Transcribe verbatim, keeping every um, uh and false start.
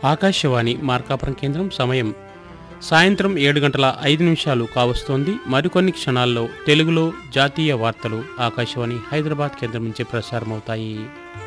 ఆకాశవాణి మార్కాపురం కేంద్రం సమయం సాయంత్రం ఏడు గంటల ఐదు నిమిషాలు కావస్తోంది. మరికొన్ని క్షణాల్లో తెలుగులో జాతీయ వార్తలు ఆకాశవాణి హైదరాబాద్ కేంద్రం నుంచి ప్రసారమవుతాయి.